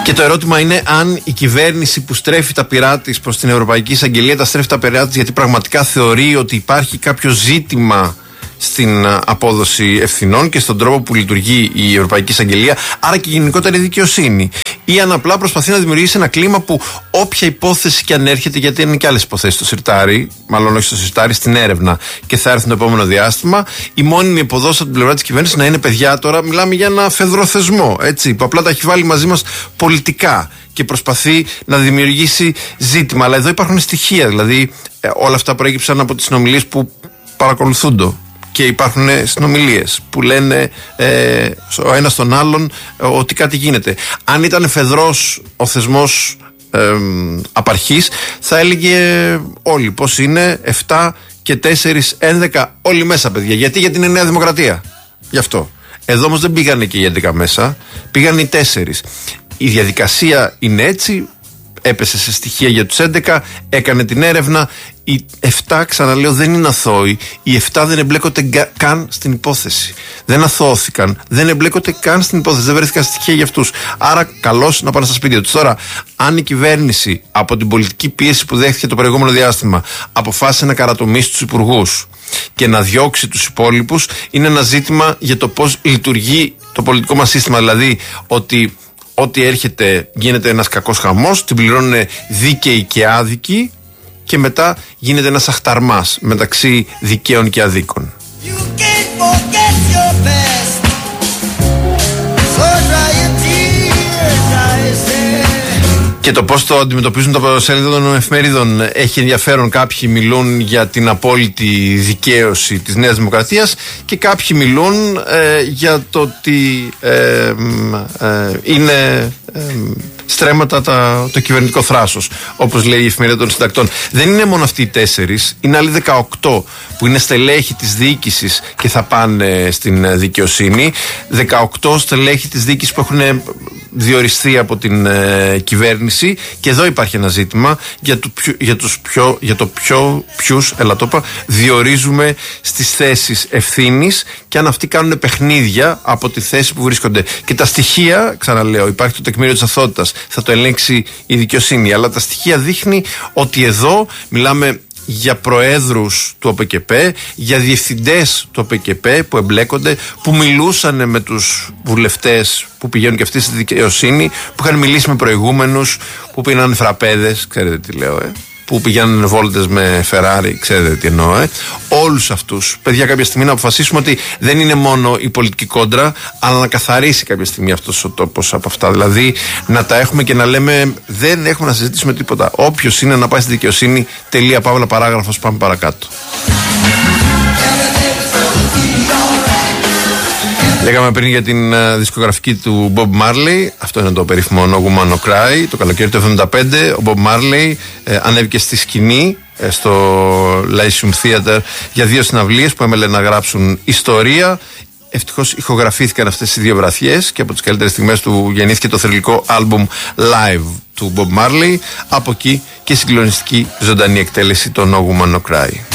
Και το ερώτημα είναι αν η κυβέρνηση που στρέφει τα πυρά της προς την Ευρωπαϊκή Εισαγγελία τα στρέφει τα πυρά της γιατί πραγματικά θεωρεί ότι υπάρχει κάποιο ζήτημα στην απόδοση ευθυνών και στον τρόπο που λειτουργεί η Ευρωπαϊκή Εισαγγελία, άρα και γενικότερα η δικαιοσύνη. Ή αν απλά προσπαθεί να δημιουργήσει ένα κλίμα που όποια υπόθεση και αν έρχεται, γιατί είναι και άλλες υποθέσεις στο Συρτάρι, μάλλον όχι στο Συρτάρι, στην έρευνα και θα έρθει το επόμενο διάστημα, η μόνιμη υποδόση από την πλευρά της κυβέρνησης να είναι παιδιά τώρα. Μιλάμε για ένα φεδροθεσμό, έτσι, που απλά τα έχει βάλει μαζί μας πολιτικά και προσπαθεί να δημιουργήσει ζήτημα. Αλλά εδώ υπάρχουν στοιχεία, δηλαδή όλα αυτά προέκυψαν από τις συνομιλίες που παρακολουθούνται. Και υπάρχουν συνομιλίες που λένε ο ένας τον άλλον ότι κάτι γίνεται. Αν ήταν φεδρός ο θεσμός απαρχής, θα έλεγε όλοι πως είναι 7 και 4, 11, όλοι μέσα παιδιά. Γιατί είναι Νέα Δημοκρατία. Γι' αυτό. Εδώ όμως δεν πήγανε και οι 11 μέσα, πήγαν οι 4. Η διαδικασία είναι έτσι. Έπεσε σε στοιχεία για τους 11, έκανε την έρευνα. Οι 7, ξαναλέω, δεν είναι αθώοι. Οι 7 δεν εμπλέκονται καν στην υπόθεση. Δεν αθώθηκαν, δεν εμπλέκονται καν στην υπόθεση. Δεν βρέθηκαν στοιχεία για αυτούς. Άρα, καλώς να πάνε στα σπίτια τους. Τώρα, αν η κυβέρνηση από την πολιτική πίεση που δέχτηκε το προηγούμενο διάστημα αποφάσισε να καρατομήσει τους υπουργούς και να διώξει τους υπόλοιπους, είναι ένα ζήτημα για το πώς λειτουργεί το πολιτικό μας σύστημα. Δηλαδή, ότι ό,τι έρχεται γίνεται ένας κακός χαμός, την πληρώνουν δίκαιοι και άδικοι και μετά γίνεται ένας αχταρμάς μεταξύ δικαίων και αδίκων. Και το πώς το αντιμετωπίζουν τα πρωτοσέλιδα των εφημερίδων έχει ενδιαφέρον. Κάποιοι μιλούν για την απόλυτη δικαίωση της Νέας Δημοκρατίας και κάποιοι μιλούν για το ότι είναι στρέμματα το κυβερνητικό θράσος, όπως λέει η εφημερίδα των συντακτών. Δεν είναι μόνο αυτοί οι 4, είναι άλλοι 18 που είναι στελέχη της διοίκησης και θα πάνε στην δικαιοσύνη. 18 στελέχη της διοίκησης που έχουν διοριστεί από την κυβέρνηση, και εδώ υπάρχει ένα ζήτημα για το ποιους διορίζουμε στις θέσεις ευθύνης και αν αυτοί κάνουν παιχνίδια από τη θέση που βρίσκονται. Και τα στοιχεία, ξαναλέω, υπάρχει το τεκμήριο της αθωότητας, θα το ελέγξει η δικαιοσύνη, αλλά τα στοιχεία δείχνει ότι εδώ μιλάμε για προέδρους του ΟΠΚΠ, για διευθυντές του ΟΠΚΠ που εμπλέκονται, που μιλούσαν με τους βουλευτές που πηγαίνουν και αυτοί στη δικαιοσύνη, που είχαν μιλήσει με προηγούμενους, που πίναν φραπέδες, ξέρετε τι λέω, που πηγαίνουν βόλτες με Φεράρι, ξέρετε τι εννοώ, όλους αυτούς. Παιδιά, κάποια στιγμή να αποφασίσουμε ότι δεν είναι μόνο η πολιτική κόντρα, αλλά να καθαρίσει κάποια στιγμή αυτός ο τόπος από αυτά. Δηλαδή να τα έχουμε και να λέμε δεν έχουμε να συζητήσουμε τίποτα. Όποιος είναι να πάει στη δικαιοσύνη, τελεία, παύλα, παράγραφος, πάμε παρακάτω. Λέγαμε πριν για την δισκογραφική του Bob Marley. Αυτό είναι το περίφημο No Woman No Cry. Το καλοκαίρι του 1975 ο Bob Marley ανέβηκε στη σκηνή στο Lyceum Theatre για 2 συναυλίες που έμελε να γράψουν ιστορία. Ευτυχώς ηχογραφήθηκαν αυτές οι 2 βραθιές και από τις καλύτερες στιγμές του γεννήθηκε το θρυλικό άλμπουμ live του Bob Marley. Από εκεί και συγκλονιστική ζωντανή εκτέλεση το No Woman No Cry.